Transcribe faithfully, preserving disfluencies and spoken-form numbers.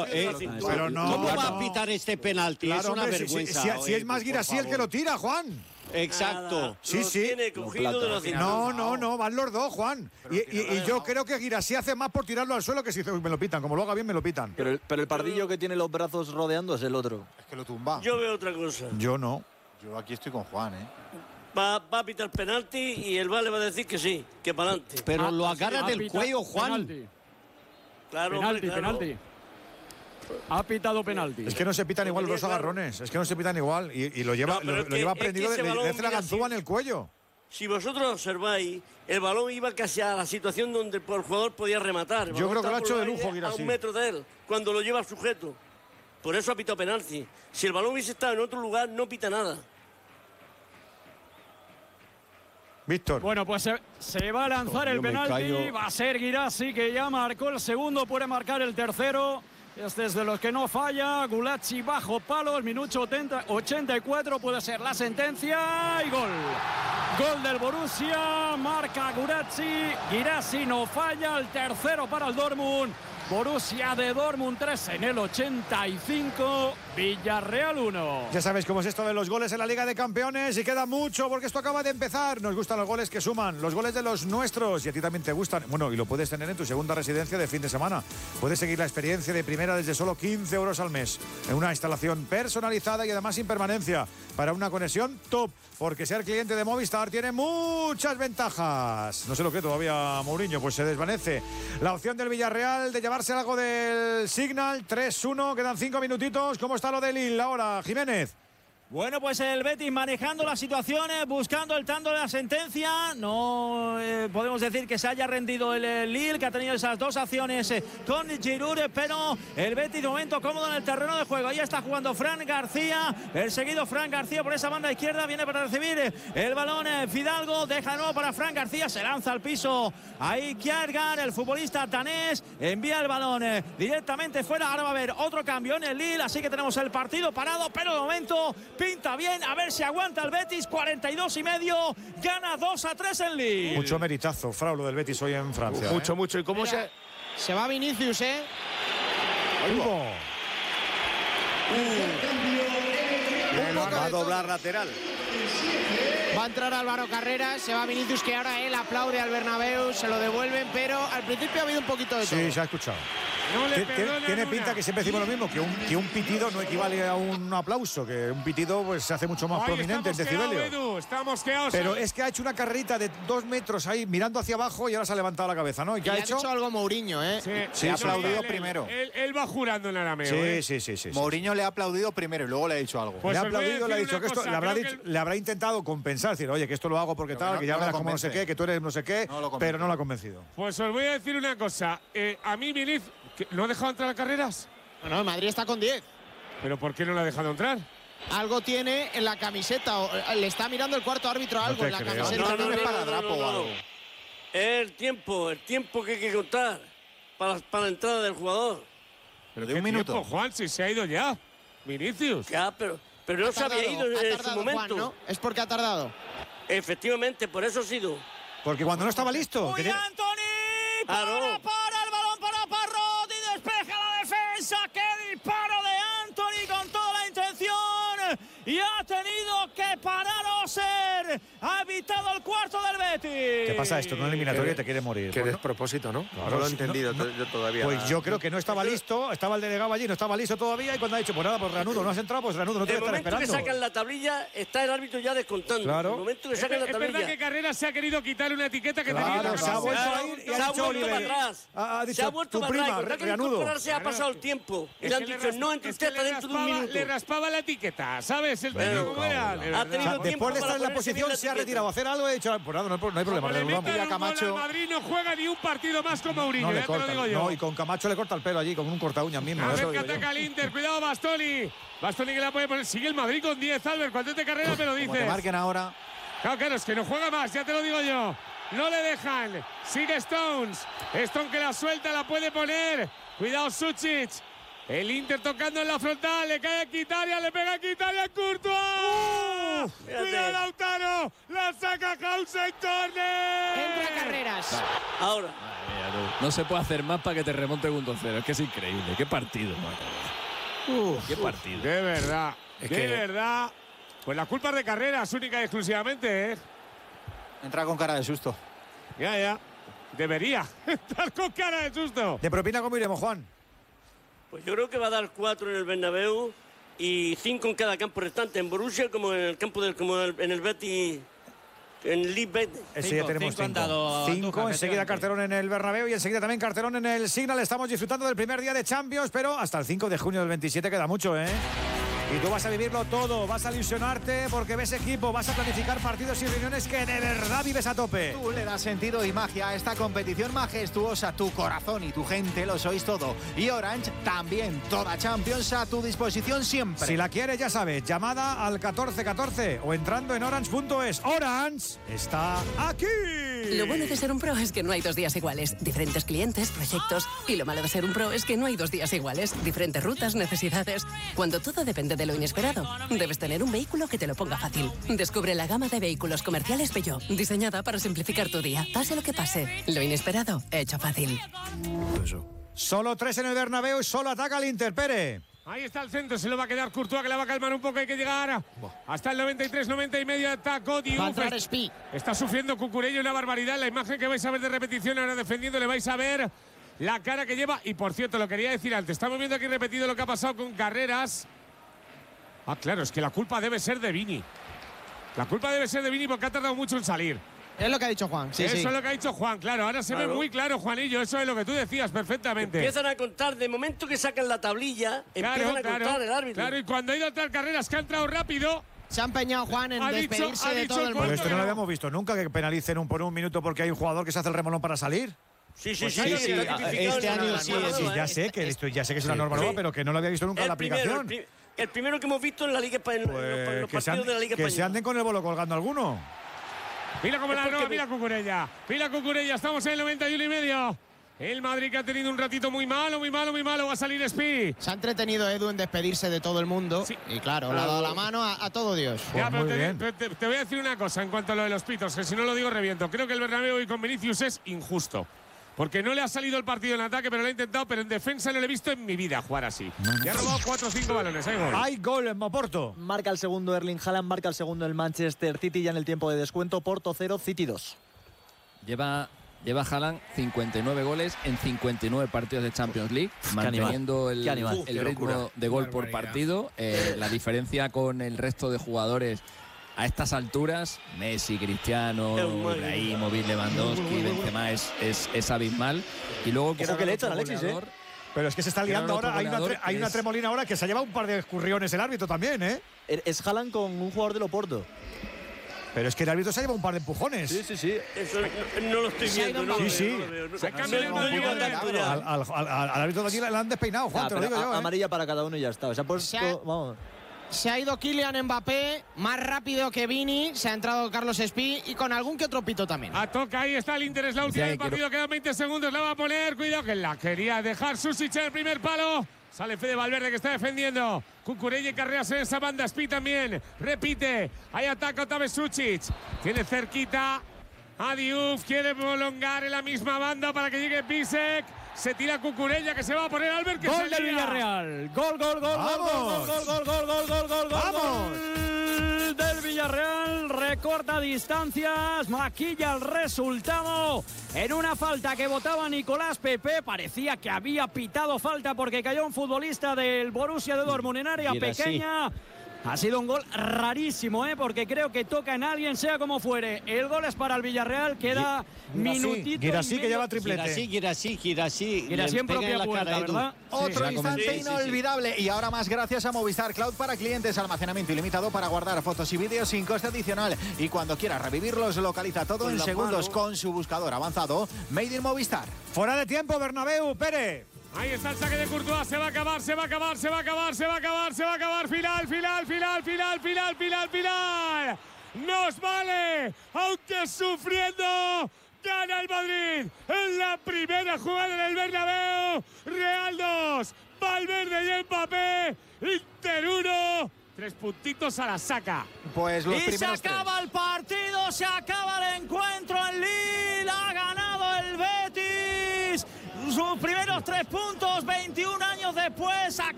eh, pero no, ¿Cómo va no. a pitar este penalti? Claro, es una hombre, vergüenza. Si, si, si es más por Guirassy el que lo tira, Juan. Exacto. Nada, Sí, lo sí. tiene cogido de la cintura. No, no, no, van los dos, Juan. Y, y, y yo creo que Guirassy hace más por tirarlo al suelo que si me lo pitan. Como lo haga bien, me lo pitan. Pero el, pero el pardillo que tiene los brazos rodeando es el otro. Es que lo tumba. Yo veo otra cosa. Yo no. Yo aquí estoy con Juan, ¿eh? Va, va a pitar penalti y el V A R le va a decir que sí, que para adelante. Pero Ah, lo sí, agarra ha del pitado cuello, Juan. Penalti, Claro, penalti, hombre, claro. penalti. Ha pitado penalti. Es que no se pitan igual los dos agarrones. Es que no se pitan igual. Y, y lo lleva, No, pero lo, es lo que- lleva es que prendido, ese le, le balón, hace la mira, ganzúa si- en el cuello. Si vosotros observáis, el balón iba casi a la situación donde el jugador podía rematar. El Yo balón creo que lo ha está hecho por de el lujo, aire Guirassy. A un metro de él, cuando lo lleva sujeto. Por eso ha pitado penalti. Si el balón hubiese estado en otro lugar, no pita nada. Víctor. Bueno, pues se, se va a lanzar Oh, el yo me penalti. callo. Va a ser Guirassy, que ya marcó el segundo, puede marcar el tercero. Este es de los que no falla. Gulacsi bajo palos, minuto ochenta y cuatro, puede ser la sentencia y gol. Gol del Borussia, marca Gulacsi. Guirassy no falla, el tercero para el Dortmund. Borussia de Dortmund tres en el ochenta y cinco, Villarreal uno. Ya sabéis cómo es esto de los goles en la Liga de Campeones y queda mucho porque esto acaba de empezar. Nos gustan los goles que suman, los goles de los nuestros y a ti también te gustan. Bueno, y lo puedes tener en tu segunda residencia de fin de semana. Puedes seguir la experiencia de primera desde solo quince euros al mes en una instalación personalizada y además sin permanencia para una conexión top. Porque ser cliente de Movistar tiene muchas ventajas. No sé lo que todavía Mourinho pues se desvanece. La opción del Villarreal de llevarse algo del Signal tres uno, quedan cinco minutitos. ¿Cómo está lo del Lille ahora, Jiménez? Bueno, pues el Betis manejando las situaciones, buscando el tanto de la sentencia. No eh, podemos decir que se haya rendido el, el Lille, que ha tenido esas dos acciones eh, con Giroud, pero el Betis de momento cómodo en el terreno de juego. Ahí está jugando Fran García, el seguido Fran García por esa banda izquierda, viene para recibir el balón eh, Fidalgo, deja de nuevo para Fran García, se lanza al piso. Ahí Kjærgaard, el futbolista danés, envía el balón eh, directamente fuera. Ahora va a haber otro cambio en el Lille, así que tenemos el partido parado, pero de momento pinta bien, a ver si aguanta el Betis. Cuarenta y dos y medio, gana dos a tres en Lille. Mucho meritazo, Fraulo del Betis hoy en Francia. Mucho, ¿eh? mucho. ¿Y cómo Mira, se...? se va Vinicius, ¿eh? Hugo. Va a doblar lateral. Va a entrar Álvaro Carreras, se va Vinicius, que ahora él aplaude al Bernabéu, se lo devuelven, pero al principio ha habido un poquito de todo. Sí, se ha escuchado. No le Tiene- perdonan Tiene una. pinta que siempre decimos lo mismo, que un, que un pitido no equivale a un aplauso, que un pitido pues se hace mucho más Ay, prominente en está mosqueado, decibelio. Edu, está mosqueado. Pero sí. es que ha hecho una carrerita de dos metros ahí mirando hacia abajo y ahora se ha levantado la cabeza, ¿no? ¿Y Y qué ha ha hecho? dicho algo Mourinho, ¿eh? Sí, Sí, no, ha aplaudido él- primero. Él, él va jurando en arameo. Sí, ¿eh? sí, sí, sí. sí. Mourinho le ha aplaudido primero y luego le ha dicho algo. Pues le ha os voy a aplaudido, le ha decir dicho una que esto cosa, le habrá, creo dicho- que- le habrá intentado compensar, decir, oye, que esto lo hago porque Pero tal, no- que ya no lo verás como no sé convence. qué, que tú eres no sé qué, No lo convence. pero no lo ha convencido. Pues os voy a decir una cosa. Eh, a mí Vinicius, ¿que- ¿no ha dejado entrar a Carreras? No, el Madrid está con diez. ¿Pero por qué no lo ha dejado entrar? Algo tiene en la camiseta, o, eh, le está mirando el cuarto árbitro algo te en la creo. camiseta. No, no, no, es para no, no, Drapo no, o no. algo. El tiempo, el tiempo que hay que contar para, para la entrada del jugador. Pero de ¿Qué un minuto. tiempo, Juan, si se ha ido ya. Vinicius. Ya, pero, pero no Ha se había tardado, ido ha en su tardado, momento. Juan, ¿no? Es porque ha tardado. Efectivamente, por eso ha sido. Porque cuando no estaba listo. que ¡Uy, tiene- Anthony! Ah, ¡Para, no. para el balón para Parrot! ¡Y despeja la defensa! ¡Qué disparo de Anthony con toda la intención! Y ha tenido que parar Oser. Ha evitado el cuarto del Betis. ¿Qué pasa esto? No eliminatoria y te quiere morir. Qué Bueno, despropósito, ¿no? Claro, no lo he sí, entendido no, no. yo todavía. Pues yo creo que no estaba listo, estaba el delegado allí, no estaba listo todavía y cuando ha dicho, pues nada, pues reanudo, no has entrado, pues reanudo, no te De voy a estar momento que esperando. sacan la tablilla, está el árbitro ya descontando. Claro. En el momento que Es, sacan la es verdad tablilla. que Carreras se ha querido quitar una etiqueta que Claro, tenía. se ha vuelto a ir y Se ha ha dicho vuelto Oliver. para atrás. Ha, ha se dicho, ha vuelto tu para prima, atrás. y con tal que reanudo. incorporarse ha Claro. pasado el tiempo. Y Es le han que le dicho, raspa- no entre es que usted hasta le dentro de un raspaba- minuto. Le raspaba la etiqueta, ¿sabes? El Pero, técnico era, de ha verdad. tenido O sea, tiempo después de para estar en la ponerse bien posición la se ha etiqueta. retirado a hacer algo y ha dicho, pues nada, no hay, pro- no hay problema, Como le reanudamos. metan Mira, un gol Camacho. al Madrid no juega ni un partido más con Mourinho, No, le ya te lo corta, digo yo. no, y con Camacho le corta el pelo allí, con un corta uñas mismo. A eso ver lo que digo yo. ataca el Inter, cuidado Bastoni. Bastoni que la puede poner. Sigue el Madrid con diez, Albert. Cuando te carrera me lo Como te dices. marquen ahora. Claro, claro, es que no juega más, ya te lo digo yo. No le dejan. Sigue Stones. Stone que la suelta, la puede poner. Cuidado Suchic. El Inter tocando en la frontal. Le cae a Quitaria, le pega a Quitaria, Courtois. ¡Cuidado! ¡Cuidado, Lautaro! ¡La saca Hausen, córner! Entra Carreras. Ahora. No se puede hacer más para que te remonte un dos cero. Es que es increíble. ¡Qué partido, madre! Uf, ¡Qué partido! De verdad, Es de que- verdad. Pues la culpa es de Carreras, única y exclusivamente, ¿eh? Entra con cara de susto. Ya, ya. Debería estar con cara de susto. ¿De propina cómo iremos, Juan? Pues yo creo que va a dar cuatro en el Bernabéu y cinco en cada campo restante, en Borussia como en el campo del, como en el Betis, en el Leeds Betis. Ese ya tenemos cinco han cinco. dado a Cinco, Andújar, enseguida efectivamente. cartelón en el Bernabéu y enseguida también cartelón en el Signal. Estamos disfrutando del primer día de Champions, pero hasta el cinco de junio del veintisiete queda mucho, ¿eh? Y tú vas a vivirlo todo, vas a ilusionarte porque ves equipo, vas a planificar partidos y reuniones que de verdad vives a tope. Tú le das sentido y magia a esta competición majestuosa. Tu corazón y tu gente lo sois todo. Y Orange también. Toda Champions a tu disposición siempre. Si la quieres, ya sabes, llamada al catorce catorce o entrando en orange punto es. Orange está aquí. Lo bueno de ser un pro es que no hay dos días iguales. Diferentes clientes, proyectos. Y lo malo de ser un pro es que no hay dos días iguales. Diferentes rutas, necesidades. Cuando todo depende de lo inesperado, debes tener un vehículo que te lo ponga fácil. Descubre la gama de vehículos comerciales Peugeot, diseñada para simplificar tu día. Pase lo que pase, lo inesperado, hecho fácil. Solo tres en el Bernabéu y solo ataca el Inter, Pere. Ahí está el centro, se lo va a quedar Courtois, que la va a calmar un poco. Hay que llegar hasta el noventa y tres, noventa y medio. Atacó Diouf. Va a entrar Spi. Está sufriendo Cucurella una barbaridad. La imagen que vais a ver de repetición ahora defendiendo, le vais a ver la cara que lleva. Y por cierto, lo quería decir antes, estamos viendo aquí repetido lo que ha pasado con Carreras. Ah, claro, es que la culpa debe ser de Vini. La culpa debe ser de Vini porque ha tardado mucho en salir. Es lo que ha dicho Juan. Sí, eso sí. es lo que ha dicho Juan, claro. Ahora se Claro. ve muy claro, Juanillo. Eso es lo que tú decías perfectamente. Empiezan a contar, de momento que sacan la tablilla, empiezan Claro, a contar claro, el árbitro. claro, y cuando ha ido a entrar Carreras, que ha entrado rápido. Se ha empeñado Juan en Ha dicho- despedirse ha de dicho todo el el mundo. Pero esto no lo habíamos visto nunca, que penalicen un por un minuto porque hay un jugador que se hace el remolón para salir. Sí, sí, Pues sí, sí, sí, sí, está tipificado este en la año norma sí, nueva, Sí, ya ¿eh? sé que esto, ya sé que es una norma Sí. nueva, pero que no lo había visto nunca en la El primero, el, aplicación. pri- el primero que hemos visto en la Liga Espa- en los- en los Pues que se, partidos de la anden, Liga que se Española. anden con el bolo colgando alguno. Mira cómo Es la porque roba, me- mira Cucurella. Mira Cucurella, estamos en el noventa y uno y medio. El Madrid que ha tenido un ratito muy malo, muy malo, muy malo. Va a salir Spi. Se ha entretenido Edu en despedirse de todo el mundo. Sí. Y claro, le ha dado la mano a, a todo Dios. Pues Ya, pero muy te, bien. te- te- te voy a decir una cosa en cuanto a lo de los pitos, que si no lo digo reviento. Creo que el Bernabéu hoy con Vinicius es injusto. Porque no le ha salido el partido en ataque, pero lo ha intentado, pero en defensa no lo he visto en mi vida jugar así. Y ha robado cuatro o cinco balones. Hay gol. Hay gol en Moporto. Marca el segundo Erling Haaland, marca el segundo el Manchester City ya en el tiempo de descuento. Porto cero, City dos. Lleva, lleva Haaland cincuenta y nueve goles en cincuenta y nueve partidos de Champions League, manteniendo animal, el, qué animal. el Qué ritmo locura. de gol por partido. Eh, la diferencia con el resto de jugadores a estas alturas, Messi, Cristiano, Es muy Ibrahimovic, Lewandowski, Benzema, es, es, es abismal. Y luego Ojo que le echan a otro Alexis, ¿eh? goleador, Pero es que se está Pero liando otro ahora. Hay una, goleador tre- hay que una es- tremolina ahora que se ha llevado un par de escurriones el árbitro también, ¿eh? Es Haaland con un jugador del Oporto. Pero es que el árbitro se ha llevado un par de empujones. Sí, sí, sí. Eso no, no lo estoy Se ha viendo. ido No lo Sí, veo, sí. no lo veo, no- Se cambia el no, Madrid, no, no, Albert. no, ya. Al, al- al- al árbitro de allí le han despeinado, Juan, Ah, te lo pero digo yo. a- ¿eh? amarilla para cada uno y ya está. Se ha puesto, Se ha- vamos. Se ha ido Kylian Mbappé, más rápido que Vini. Se ha entrado Carlos Espí y con algún que otro pito también. A toca, ahí está el Inter, es la última Decía del que quiero- partido, quedan veinte segundos, la va a poner, cuidado que la quería dejar Susic en el primer palo. Sale Fede Valverde que está defendiendo. Cucurella y Carreras en esa banda, Spi también. Repite, ahí ataca otra vez Susic. Tiene cerquita a Diouf, quiere prolongar en la misma banda para que llegue Pisek. Se tira Cucurella que se va a poner Albert, que Gol se del lía. Villarreal. Gol, gol, gol, gol, ¡Vamos! gol, gol, gol, gol, gol, gol, gol, ¡Vamos! gol del Villarreal. Recorta distancias, maquilla el resultado. En una falta que votaba Nicolás Pepe, parecía que había pitado falta porque cayó un futbolista del Borussia de Dortmund en área Guirassy. pequeña. Ha sido un gol rarísimo, ¿eh? Porque creo que toca en alguien, sea como fuere. El gol es para el Villarreal, queda minutito y Guirassy que medio. lleva triplete. Girasí, Girasí, Girasí. Guirassy le en pega propia la puerta, cara a Edu. ¿verdad? Otro será instante convencido. Sí, sí, sí. inolvidable y ahora más gracias a Movistar Cloud para clientes, almacenamiento ilimitado para guardar fotos y vídeos sin coste adicional y cuando quieras revivirlos localiza todo Con en la segundos mano. con su buscador avanzado Made in Movistar. Fuera de tiempo, Bernabéu, Pere. Ahí está el saque de Courtois, se va a acabar, se va a acabar, se va a acabar, se va a acabar, se va a acabar, final, final, final, final, final, final, final. Nos vale, aunque sufriendo, gana el Madrid en la primera jugada en el Bernabéu. Real dos, Valverde y Mbappé, Inter uno. Tres puntitos a la saca. Pues los y se primeros acaba tres. el partido, se acaba el encuentro en Lille. Ha ganado el Betis. Sus primeros tres puntos, veintiún años después. Acaba